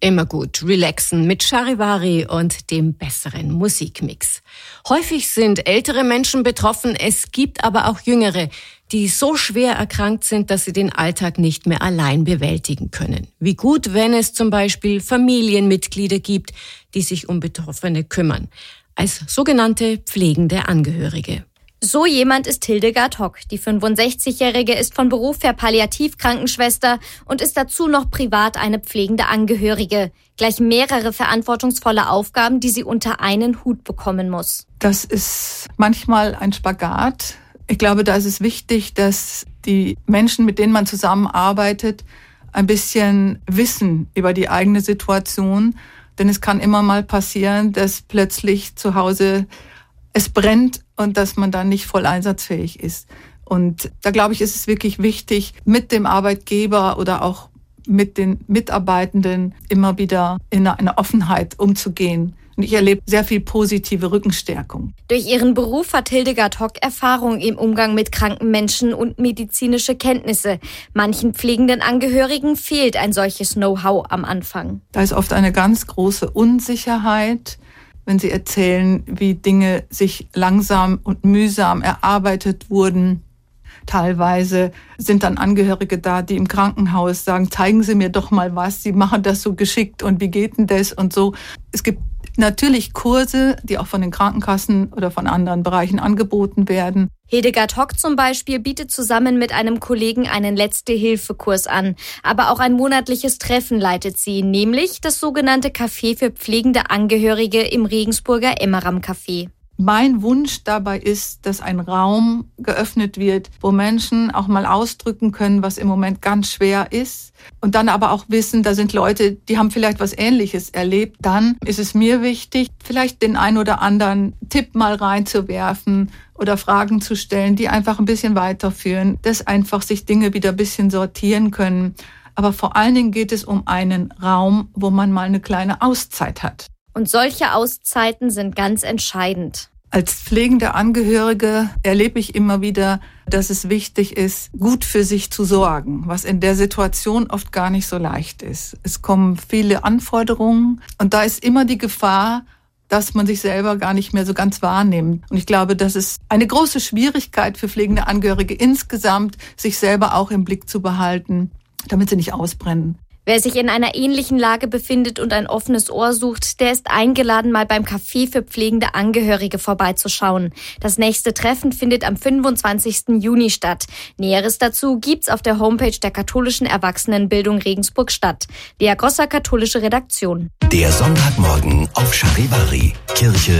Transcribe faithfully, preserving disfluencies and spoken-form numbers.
Immer gut relaxen mit Charivari und dem besseren Musikmix. Häufig sind ältere Menschen betroffen, es gibt aber auch Jüngere, die so schwer erkrankt sind, dass sie den Alltag nicht mehr allein bewältigen können. Wie gut, wenn es zum Beispiel Familienmitglieder gibt, die sich um Betroffene kümmern, als sogenannte pflegende Angehörige. So jemand ist Hildegard Hock. Die fünfundsechzigjährige ist von Beruf her Palliativkrankenschwester und ist dazu noch privat eine pflegende Angehörige. Gleich mehrere verantwortungsvolle Aufgaben, die sie unter einen Hut bekommen muss. Das ist manchmal ein Spagat. Ich glaube, da ist es wichtig, dass die Menschen, mit denen man zusammenarbeitet, ein bisschen wissen über die eigene Situation. Denn es kann immer mal passieren, dass plötzlich zu Hause es brennt und dass man dann nicht voll einsatzfähig ist. Und da glaube ich, ist es wirklich wichtig, mit dem Arbeitgeber oder auch mit den Mitarbeitenden immer wieder in eine Offenheit umzugehen. Und ich erlebe sehr viel positive Rückenstärkung. Durch ihren Beruf hat Hildegard Hock Erfahrung im Umgang mit kranken Menschen und medizinische Kenntnisse. Manchen pflegenden Angehörigen fehlt ein solches Know-how am Anfang. Da ist oft eine ganz große Unsicherheit, wenn sie erzählen, wie Dinge sich langsam und mühsam erarbeitet wurden. Teilweise sind dann Angehörige da, die im Krankenhaus sagen, zeigen Sie mir doch mal was, Sie machen das so geschickt und wie geht denn das und so. Es gibt natürlich Kurse, die auch von den Krankenkassen oder von anderen Bereichen angeboten werden. Hildegard Hock zum Beispiel bietet zusammen mit einem Kollegen einen Letzte-Hilfe-Kurs an. Aber auch ein monatliches Treffen leitet sie, nämlich das sogenannte Café für pflegende Angehörige im Regensburger Emmeram-Café. Mein Wunsch dabei ist, dass ein Raum geöffnet wird, wo Menschen auch mal ausdrücken können, was im Moment ganz schwer ist. Und dann aber auch wissen, da sind Leute, die haben vielleicht was Ähnliches erlebt. Dann ist es mir wichtig, vielleicht den ein oder anderen Tipp mal reinzuwerfen oder Fragen zu stellen, die einfach ein bisschen weiterführen, dass einfach sich Dinge wieder ein bisschen sortieren können. Aber vor allen Dingen geht es um einen Raum, wo man mal eine kleine Auszeit hat. Und solche Auszeiten sind ganz entscheidend. Als pflegende Angehörige erlebe ich immer wieder, dass es wichtig ist, gut für sich zu sorgen, was in der Situation oft gar nicht so leicht ist. Es kommen viele Anforderungen und da ist immer die Gefahr, dass man sich selber gar nicht mehr so ganz wahrnimmt. Und ich glaube, das ist eine große Schwierigkeit für pflegende Angehörige insgesamt, sich selber auch im Blick zu behalten, damit sie nicht ausbrennen. Wer sich in einer ähnlichen Lage befindet und ein offenes Ohr sucht, der ist eingeladen, mal beim Café für pflegende Angehörige vorbeizuschauen. Das nächste Treffen findet am fünfundzwanzigsten Juni statt. Näheres dazu gibt's auf der Homepage der katholischen Erwachsenenbildung Regensburg-Stadt. Lea Grosser, katholische Redaktion. Der Sonntagmorgen auf Charivari. Kirche